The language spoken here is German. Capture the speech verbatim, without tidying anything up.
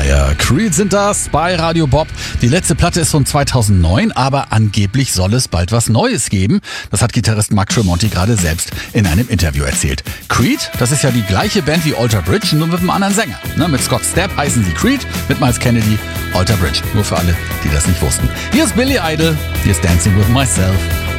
Yeah, Creed sind das bei Radio Bob. Die letzte Platte ist von zweitausendneun, aber angeblich soll es bald was Neues geben. Das hat Gitarrist Mark Tremonti gerade selbst in einem Interview erzählt. Creed, das ist ja die gleiche Band wie Alter Bridge, nur mit einem anderen Sänger. Ne, mit Scott Stapp heißen sie Creed, mit Miles Kennedy Alter Bridge. Nur für alle, die das nicht wussten. Hier ist Billy Idol, hier ist Dancing with Myself.